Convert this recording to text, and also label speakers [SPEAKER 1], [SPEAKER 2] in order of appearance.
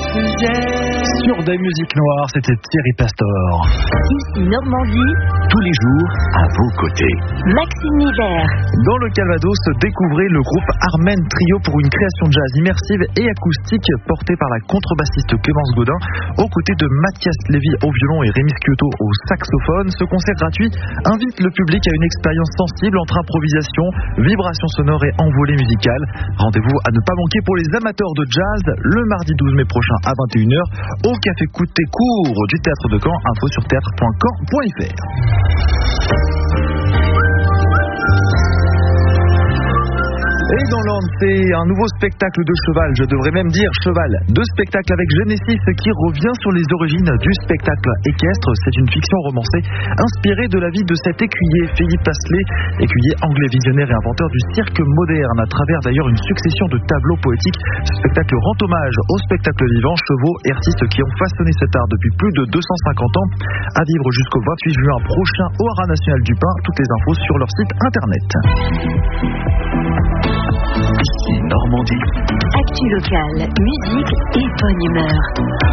[SPEAKER 1] Sur des musiques noires, c'était Thierry Pastor.
[SPEAKER 2] Ici Normandie,
[SPEAKER 3] tous les jours à vos côtés.
[SPEAKER 2] Maxime Nivert.
[SPEAKER 1] Dans le Calvados, découvrez le groupe Armen Trio pour une création de jazz immersive et acoustique portée par la contrebassiste Clémence Godin, aux côtés de Mathias Lévy au violon et Rémi Sciotto au saxophone. Ce concert gratuit invite le public à une expérience sensible entre improvisation, vibrations sonores et envolée musicale. Rendez-vous à ne pas manquer pour les amateurs de jazz le mardi 12 mai prochain à 21h au Café Couté-Court du Théâtre de Caen. Info sur théâtre.caen.fr. Et dans l'Orne, c'est un nouveau spectacle de cheval, je devrais même dire cheval. Deux spectacles avec Genesis qui revient sur les origines du spectacle équestre. C'est une fiction romancée inspirée de la vie de cet écuyer, Philippe Astley, écuyer anglais visionnaire et inventeur du cirque moderne, à travers d'ailleurs une succession de tableaux poétiques. Ce spectacle rend hommage aux spectacles vivants, chevaux et artistes qui ont façonné cet art depuis plus de 250 ans. À vivre jusqu'au 28 juin prochain au Haras National du Pin. Toutes les infos sur leur site internet.
[SPEAKER 3] Ici Normandie.
[SPEAKER 2] Actu locale, musique et bonne humeur.